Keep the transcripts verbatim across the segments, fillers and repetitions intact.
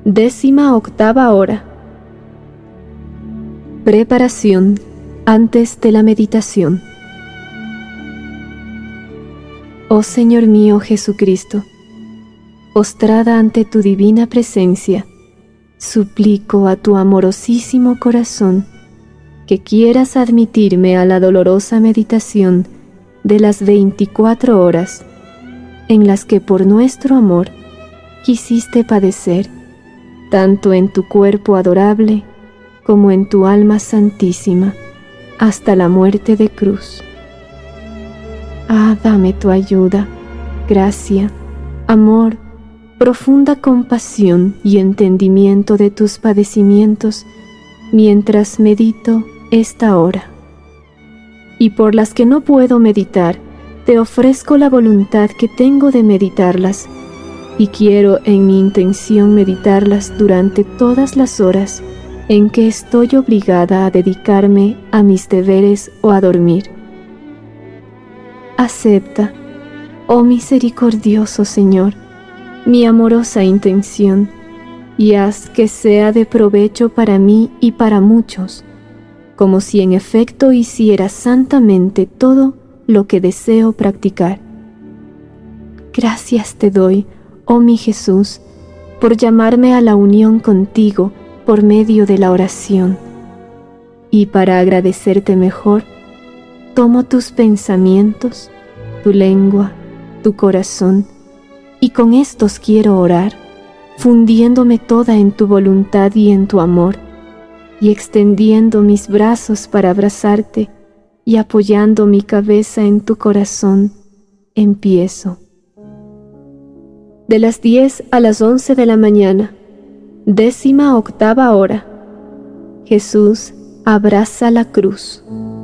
Décima octava hora. Preparación antes de la meditación. Oh Señor mío Jesucristo, postrada ante tu divina presencia, suplico a tu amorosísimo corazón que quieras admitirme a la dolorosa meditación de las veinticuatro horas en las que por nuestro amor quisiste padecer, tanto en tu cuerpo adorable como en tu alma santísima, hasta la muerte de cruz. Ah, dame tu ayuda, gracia, amor, profunda compasión y entendimiento de tus padecimientos mientras medito esta hora. Y por las que no puedo meditar, te ofrezco la voluntad que tengo de meditarlas, y quiero en mi intención meditarlas durante todas las horas en que estoy obligada a dedicarme a mis deberes o a dormir. Acepta, oh misericordioso Señor, mi amorosa intención, y haz que sea de provecho para mí y para muchos, como si en efecto hiciera santamente todo lo que deseo practicar. Gracias te doy, oh mi Jesús, por llamarme a la unión contigo por medio de la oración. Y para agradecerte mejor, tomo tus pensamientos, tu lengua, tu corazón, y con estos quiero orar, fundiéndome toda en tu voluntad y en tu amor, y extendiendo mis brazos para abrazarte y apoyando mi cabeza en tu corazón, empiezo. De las diez a las once de la mañana, décima octava hora. Jesús abraza la cruz.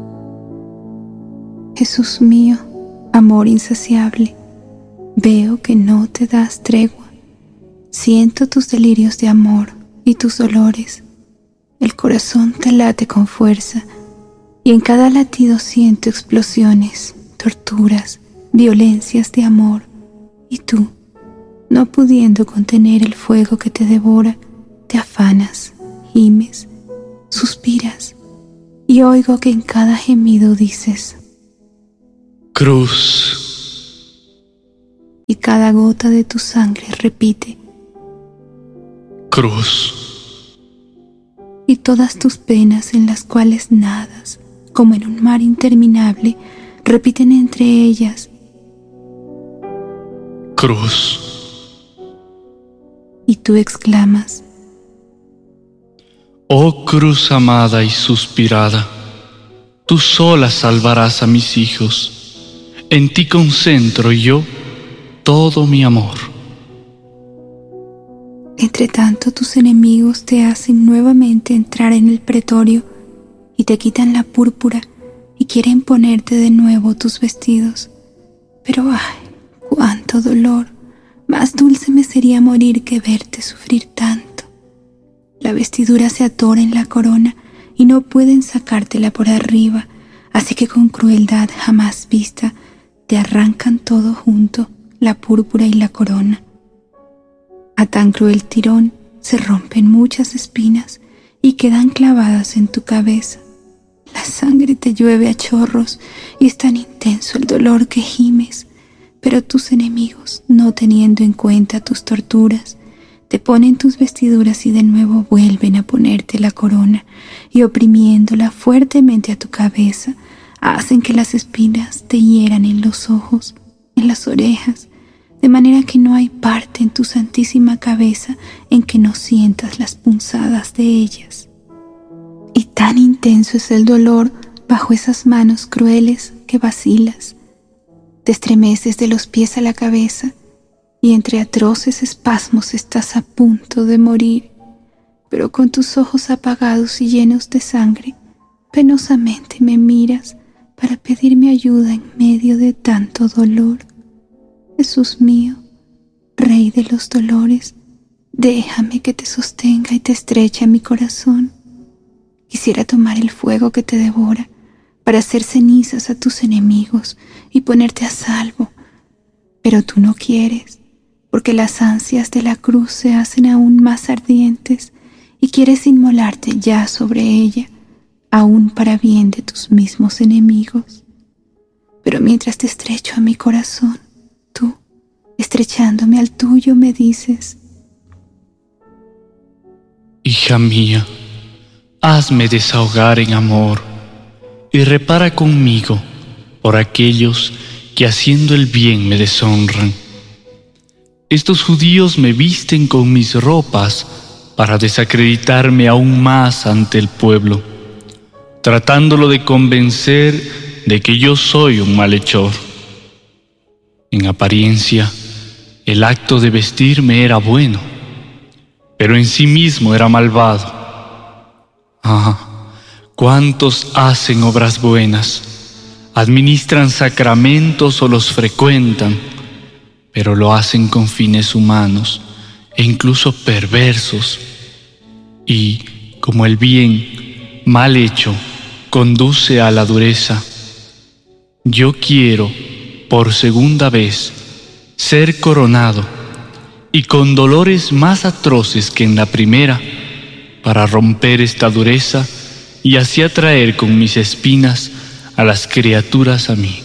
Jesús mío, amor insaciable, veo que no te das tregua. Siento tus delirios de amor y tus dolores. El corazón te late con fuerza, y en cada latido siento explosiones, torturas, violencias de amor. Y tú, no pudiendo contener el fuego que te devora, te afanas, gimes, suspiras, y oigo que en cada gemido dices: Cruz. Y cada gota de tu sangre repite: Cruz. Y todas tus penas en las cuales nadas, como en un mar interminable, repiten entre ellas: Cruz. Y tú exclamas: Oh cruz amada y suspirada, tú sola salvarás a mis hijos. En ti concentro yo todo mi amor. Entre tanto tus enemigos te hacen nuevamente entrar en el pretorio y te quitan la púrpura y quieren ponerte de nuevo tus vestidos. Pero ¡ay, cuánto dolor! Más dulce me sería morir que verte sufrir tanto. La vestidura se atora en la corona y no pueden sacártela por arriba, así que con crueldad jamás vista te arrancan todo junto, la púrpura y la corona. A tan cruel tirón se rompen muchas espinas y quedan clavadas en tu cabeza. La sangre te llueve a chorros y es tan intenso el dolor que gimes. Pero tus enemigos, no teniendo en cuenta tus torturas, te ponen tus vestiduras y de nuevo vuelven a ponerte la corona, y oprimiéndola fuertemente a tu cabeza, hacen que las espinas te hieran en los ojos, en las orejas, de manera que no hay parte en tu santísima cabeza en que no sientas las punzadas de ellas. Y tan intenso es el dolor bajo esas manos crueles que vacilas. Te estremeces de los pies a la cabeza y entre atroces espasmos estás a punto de morir, pero con tus ojos apagados y llenos de sangre, penosamente me miras para pedirme ayuda en medio de tanto dolor. Jesús mío, Rey de los dolores, déjame que te sostenga y te estreche mi corazón. Quisiera tomar el fuego que te devora para hacer cenizas a tus enemigos y ponerte a salvo, pero tú no quieres, porque las ansias de la cruz se hacen aún más ardientes y quieres inmolarte ya sobre ella, aún para bien de tus mismos enemigos. Pero mientras te estrecho a mi corazón, tú, estrechándome al tuyo, me dices: hija mía, hazme desahogar en amor y repara conmigo por aquellos que haciendo el bien me deshonran. Estos judíos me visten con mis ropas para desacreditarme aún más ante el pueblo, tratándolo de convencer de que yo soy un malhechor. En apariencia, el acto de vestirme era bueno, pero en sí mismo era malvado. Ah, cuántos hacen obras buenas, administran sacramentos o los frecuentan, pero lo hacen con fines humanos e incluso perversos. Y como el bien mal hecho conduce a la dureza, yo quiero, por segunda vez, ser coronado, y con dolores más atroces que en la primera, para romper esta dureza y así atraer con mis espinas a las criaturas a mí.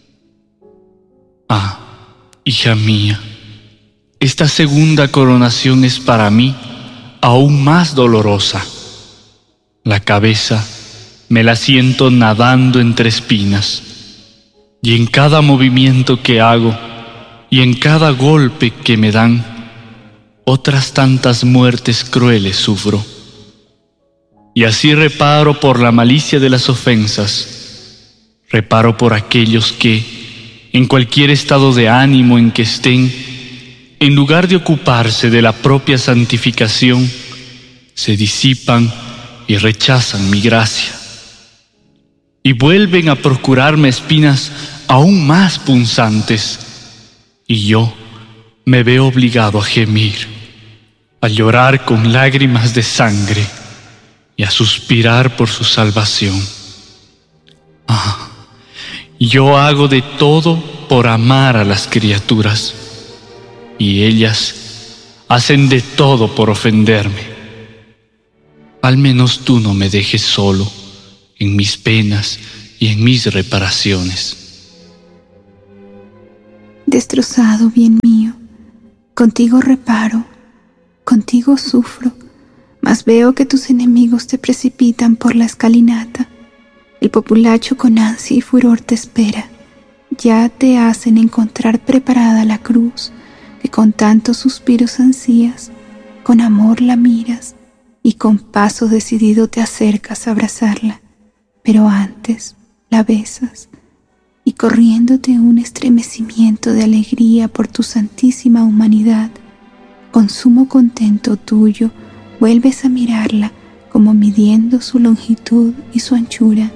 Ah, hija mía, esta segunda coronación es para mí aún más dolorosa. La cabeza me la siento nadando entre espinas, y en cada movimiento que hago y en cada golpe que me dan, otras tantas muertes crueles sufro. Y así reparo por la malicia de las ofensas, reparo por aquellos que, en cualquier estado de ánimo en que estén, en lugar de ocuparse de la propia santificación, se disipan y rechazan mi gracia, y vuelven a procurarme espinas aún más punzantes, y yo me veo obligado a gemir, a llorar con lágrimas de sangre y a suspirar por su salvación. Ah, yo hago de todo por amar a las criaturas, y ellas hacen de todo por ofenderme. Al menos tú no me dejes solo en mis penas y en mis reparaciones. Destrozado bien mío, contigo reparo, contigo sufro, mas veo que tus enemigos te precipitan por la escalinata. El populacho con ansia y furor te espera. Ya te hacen encontrar preparada la cruz, que con tantos suspiros ansías, con amor la miras, y con paso decidido te acercas a abrazarla, pero antes la besas, y corriéndote un estremecimiento de alegría por tu santísima humanidad, con sumo contento tuyo vuelves a mirarla como midiendo su longitud y su anchura.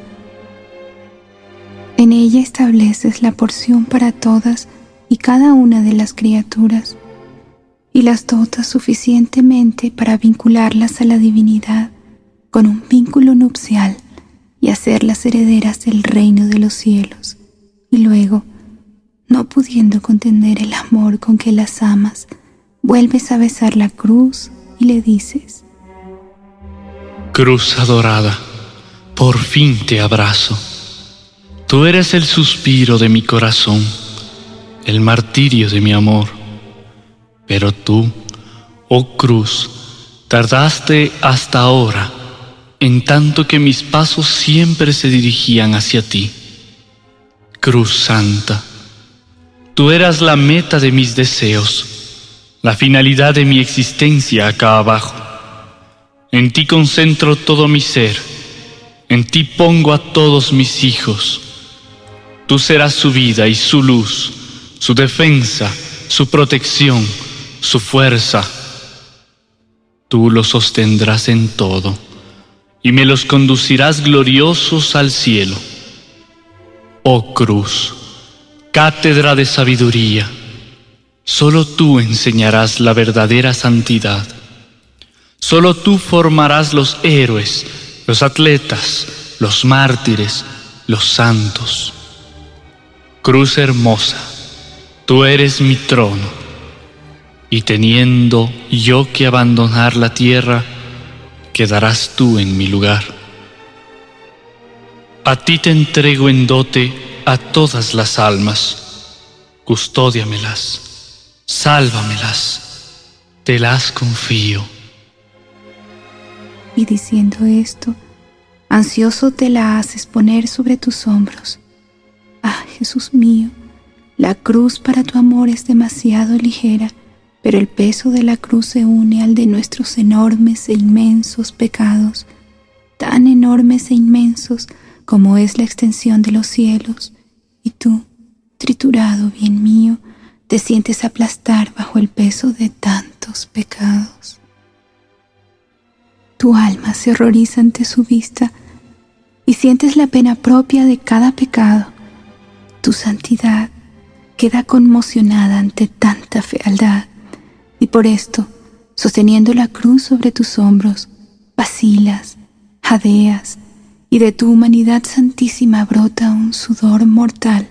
En ella estableces la porción para todas y cada una de las criaturas, y las dotas suficientemente para vincularlas a la divinidad con un vínculo nupcial y hacerlas herederas del reino de los cielos. Y luego, no pudiendo contener el amor con que las amas, vuelves a besar la cruz y le dices: Cruz adorada, por fin te abrazo. Tú eres el suspiro de mi corazón, el martirio de mi amor. Pero tú, oh cruz, tardaste hasta ahora, en tanto que mis pasos siempre se dirigían hacia ti. Cruz Santa, tú eras la meta de mis deseos, la finalidad de mi existencia acá abajo. En ti concentro todo mi ser, en ti pongo a todos mis hijos. Tú serás su vida y su luz, su defensa, su protección, su fuerza. Tú los sostendrás en todo y me los conducirás gloriosos al cielo. Oh cruz, cátedra de sabiduría, solo tú enseñarás la verdadera santidad. Solo tú formarás los héroes, los atletas, los mártires, los santos. Cruz hermosa, tú eres mi trono. y teniendo yo que abandonar la tierra, quedarás tú en mi lugar. A ti te entrego en dote a todas las almas, custódiamelas, sálvamelas, te las confío. Y diciendo esto, ansioso te la haces poner sobre tus hombros. Ah, Jesús mío, la cruz para tu amor es demasiado ligera, pero el peso de la cruz se une al de nuestros enormes e inmensos pecados, tan enormes e inmensos como es la extensión de los cielos, y tú, triturado bien mío, te sientes aplastar bajo el peso de tantos pecados. Tu alma se horroriza ante su vista y sientes la pena propia de cada pecado. Tu santidad queda conmocionada ante tanta fealdad, y por esto, sosteniendo la cruz sobre tus hombros, vacilas, jadeas, y de tu humanidad santísima brota un sudor mortal.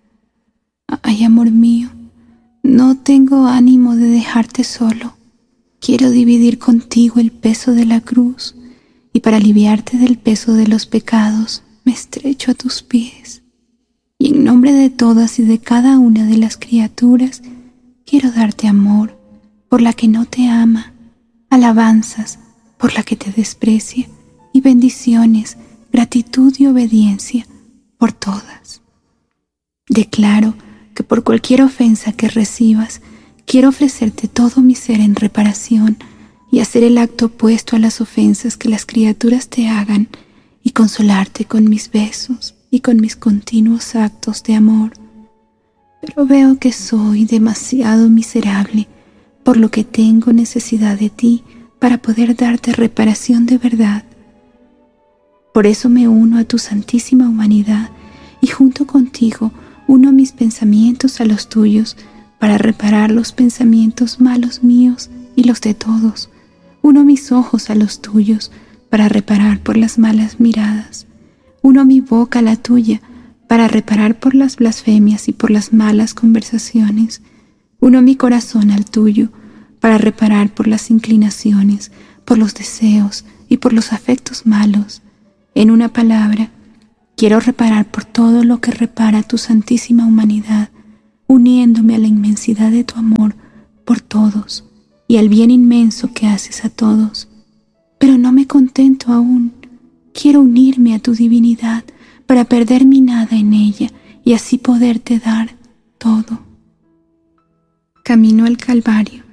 Ay, amor mío, no tengo ánimo de dejarte solo. Quiero dividir contigo el peso de la cruz, y para aliviarte del peso de los pecados, me estrecho a tus pies. Y en nombre de todas y de cada una de las criaturas, quiero darte amor por la que no te ama, alabanzas por la que te desprecia, y bendiciones, gratitud y obediencia por todas. Declaro que por cualquier ofensa que recibas, quiero ofrecerte todo mi ser en reparación y hacer el acto opuesto a las ofensas que las criaturas te hagan, y consolarte con mis besos y con mis continuos actos de amor. Pero veo que soy demasiado miserable, por lo que tengo necesidad de ti para poder darte reparación de verdad. Por eso me uno a tu santísima humanidad y junto contigo uno mis pensamientos a los tuyos para reparar los pensamientos malos míos y los de todos. Uno mis ojos a los tuyos para reparar por las malas miradas. Uno mi boca a la tuya para reparar por las blasfemias y por las malas conversaciones. Uno mi corazón al tuyo para reparar por las inclinaciones, por los deseos y por los afectos malos. En una palabra, quiero reparar por todo lo que repara tu santísima humanidad, uniéndome a la inmensidad de tu amor por todos y al bien inmenso que haces a todos. Pero no me contento aún. Quiero unirme a tu divinidad para perder mi nada en ella y así poderte dar todo. Camino al Calvario.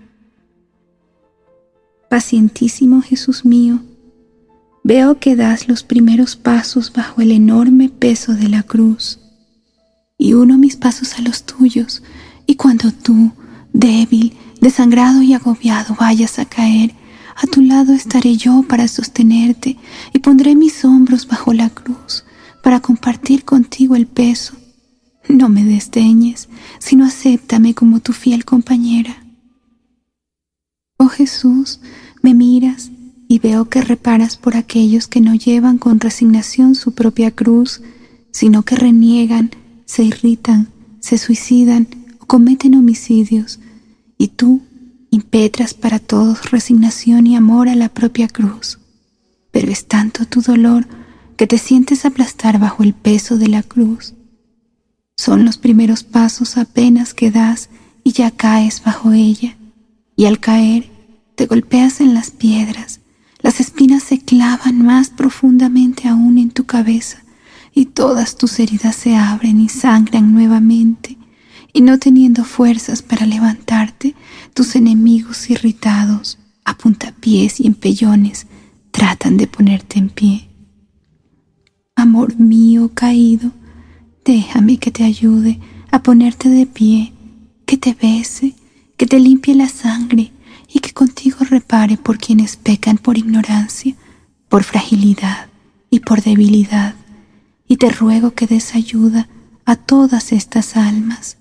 Pacientísimo Jesús mío, veo que das los primeros pasos bajo el enorme peso de la cruz, y uno mis pasos a los tuyos, y cuando tú, débil, desangrado y agobiado, vayas a caer, a tu lado estaré yo para sostenerte, y pondré mis hombros bajo la cruz para compartir contigo el peso. No me desdeñes, sino acéptame como tu fiel compañera. Oh Jesús, me miras y veo que reparas por aquellos que no llevan con resignación su propia cruz, sino que reniegan, se irritan, se suicidan o cometen homicidios, y tú impetras para todos resignación y amor a la propia cruz. Pero es tanto tu dolor que te sientes aplastar bajo el peso de la cruz. Son los primeros pasos apenas que das y ya caes bajo ella, y al caer te golpeas en las piedras, las espinas se clavan más profundamente aún en tu cabeza, y todas tus heridas se abren y sangran nuevamente, y no teniendo fuerzas para levantarte, tus enemigos irritados, a puntapiés y empellones, tratan de ponerte en pie. Amor mío caído, déjame que te ayude a ponerte de pie, que te bese, que te limpie la sangre y que contigo repare por quienes pecan por ignorancia, por fragilidad y por debilidad, y te ruego que des ayuda a todas estas almas.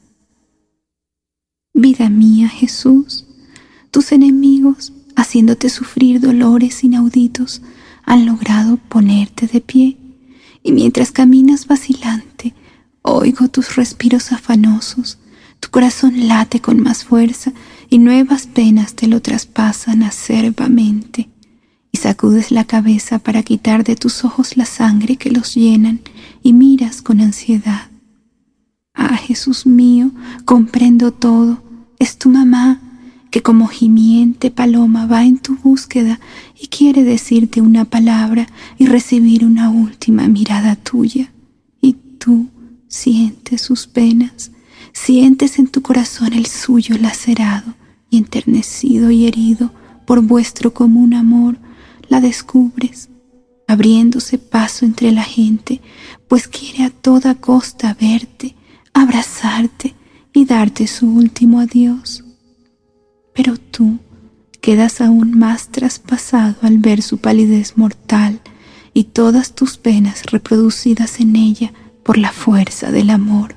Vida mía, Jesús, tus enemigos, haciéndote sufrir dolores inauditos, han logrado ponerte de pie, y mientras caminas vacilante, oigo tus respiros afanosos, tu corazón late con más fuerza y nuevas penas te lo traspasan acerbamente, y sacudes la cabeza para quitar de tus ojos la sangre que los llenan, y miras con ansiedad. Ah, Jesús mío, comprendo todo. Es tu mamá, que como gimiente paloma va en tu búsqueda y quiere decirte una palabra y recibir una última mirada tuya. Y tú sientes sus penas, sientes en tu corazón el suyo lacerado y enternecido y herido por vuestro común amor, la descubres, abriéndose paso entre la gente, pues quiere a toda costa verte, abrazarte y darte su último adiós. Pero tú quedas aún más traspasado al ver su palidez mortal y todas tus penas reproducidas en ella por la fuerza del amor.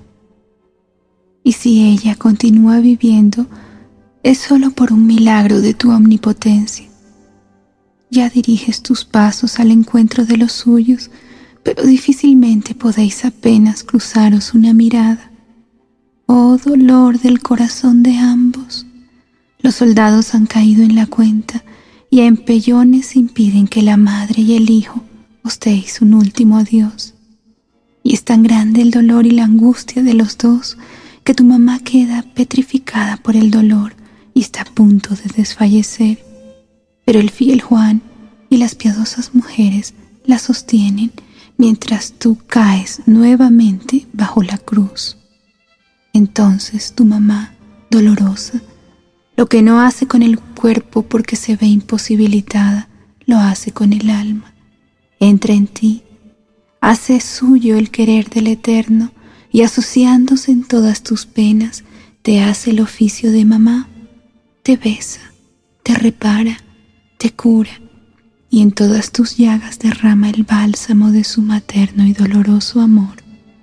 Y si ella continúa viviendo, es solo por un milagro de tu omnipotencia. Ya diriges tus pasos al encuentro de los suyos, pero difícilmente podéis apenas cruzaros una mirada. Oh dolor del corazón de ambos. Los soldados han caído en la cuenta y a empellones impiden que la madre y el hijo os deis un último adiós. Y es tan grande el dolor y la angustia de los dos que tu mamá queda petrificada por el dolor y está a punto de desfallecer. Pero el fiel Juan y las piadosas mujeres la sostienen mientras tú caes nuevamente bajo la cruz. Entonces tu mamá, dolorosa, lo que no hace con el cuerpo porque se ve imposibilitada, lo hace con el alma. Entra en ti, hace suyo el querer del Eterno y asociándose en todas tus penas, te hace el oficio de mamá, te besa, te repara, te cura y en todas tus llagas derrama el bálsamo de su materno y doloroso amor.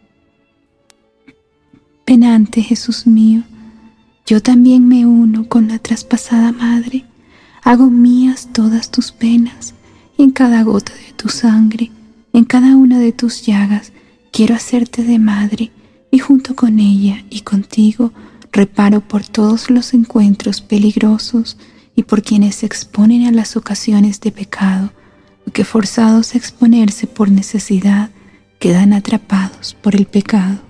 Penante Jesús mío, yo también me uno con la traspasada madre, hago mías todas tus penas, y en cada gota de tu sangre, en cada una de tus llagas, quiero hacerte de madre, y junto con ella y contigo reparo por todos los encuentros peligrosos y por quienes se exponen a las ocasiones de pecado, o que forzados a exponerse por necesidad, quedan atrapados por el pecado.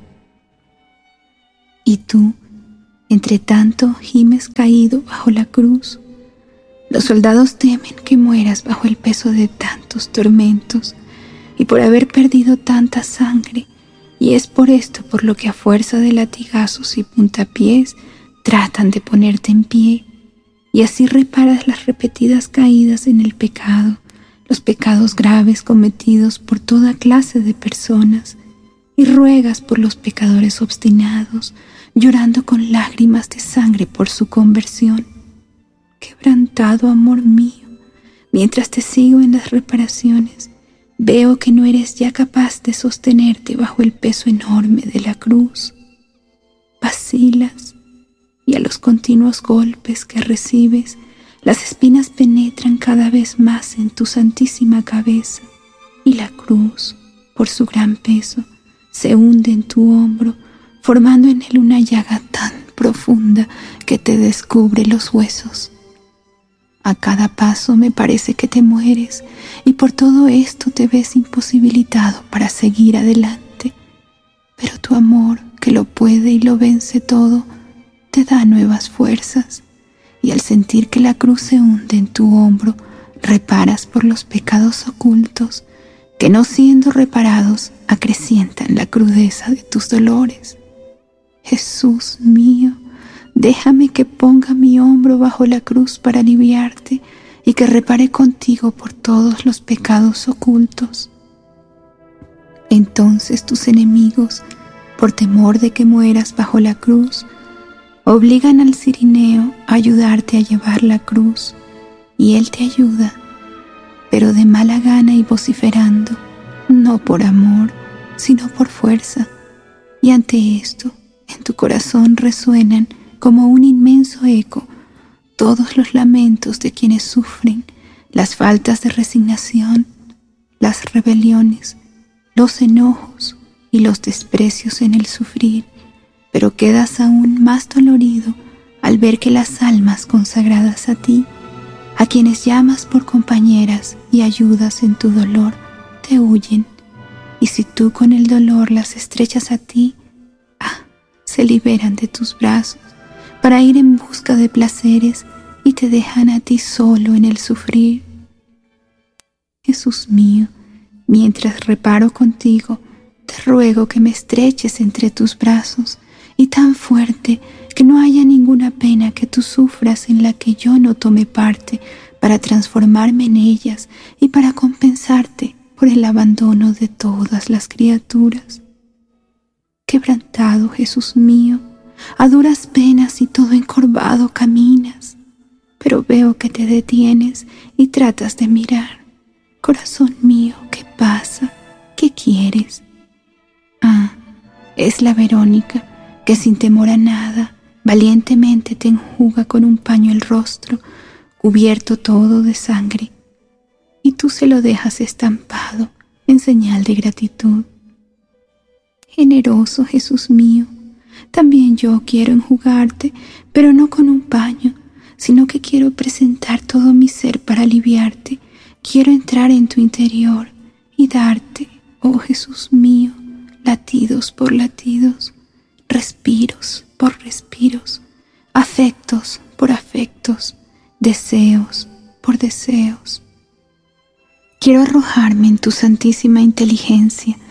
Y tú, entre tanto, gimes caído bajo la cruz. Los soldados temen que mueras bajo el peso de tantos tormentos y por haber perdido tanta sangre, y es por esto por lo que a fuerza de latigazos y puntapiés tratan de ponerte en pie, y así reparas las repetidas caídas en el pecado, los pecados graves cometidos por toda clase de personas, y ruegas por los pecadores obstinados, llorando con lágrimas de sangre por su conversión. Quebrantado amor mío, mientras te sigo en las reparaciones, veo que no eres ya capaz de sostenerte bajo el peso enorme de la cruz. Vacilas, y a los continuos golpes que recibes, las espinas penetran cada vez más en tu santísima cabeza, y la cruz, por su gran peso, se hunde en tu hombro, formando en él una llaga tan profunda que te descubre los huesos. A cada paso me parece que te mueres, y por todo esto te ves imposibilitado para seguir adelante. Pero tu amor, que lo puede y lo vence todo, te da nuevas fuerzas, y al sentir que la cruz se hunde en tu hombro, reparas por los pecados ocultos, que no siendo reparados, acrecientan la crudeza de tus dolores. Jesús mío, déjame que ponga mi hombro bajo la cruz para aliviarte y que repare contigo por todos los pecados ocultos. Entonces tus enemigos, por temor de que mueras bajo la cruz, obligan al cirineo a ayudarte a llevar la cruz, y él te ayuda, pero de mala gana y vociferando, no por amor, sino por fuerza, y ante esto, en tu corazón resuenan como un inmenso eco todos los lamentos de quienes sufren las faltas de resignación, las rebeliones, los enojos y los desprecios en el sufrir, pero quedas aún más dolorido al ver que las almas consagradas a ti, a quienes llamas por compañeras y ayudas en tu dolor, te huyen, y si tú con el dolor las estrechas a ti, ah, se liberan de tus brazos para ir en busca de placeres y te dejan a ti solo en el sufrir. Jesús mío, mientras reparo contigo, te ruego que me estreches entre tus brazos y tan fuerte que no haya ninguna pena que tú sufras en la que yo no tome parte, para transformarme en ellas y para compensarte por el abandono de todas las criaturas. Quebrantado, Jesús mío, a duras penas y todo encorvado caminas, pero veo que te detienes y tratas de mirar. Corazón mío, ¿qué pasa? ¿Qué quieres? Ah, es la Verónica, que sin temor a nada, valientemente te enjuga con un paño el rostro, cubierto todo de sangre, y tú se lo dejas estampado en señal de gratitud. Generoso Jesús mío, también yo quiero enjugarte, pero no con un paño, sino que quiero presentar todo mi ser para aliviarte. Quiero entrar en tu interior y darte, oh Jesús mío, latidos por latidos, respiros por respiros, afectos por afectos, deseos por deseos. Quiero arrojarme en tu santísima inteligencia